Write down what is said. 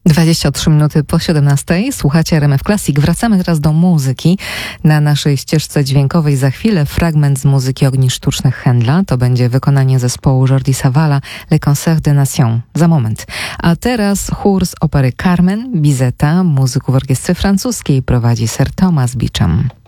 23 minuty po 17. Słuchacie RMF Classic. Wracamy teraz do muzyki. Na naszej ścieżce dźwiękowej za chwilę fragment z muzyki ognisk sztucznych Händla. To będzie wykonanie zespołu Jordi Savala, Le Concert des Nations. Za moment. A teraz chór z opery Carmen, Bizeta, muzyków orkiestry francuskiej prowadzi Sir Thomas Beecham.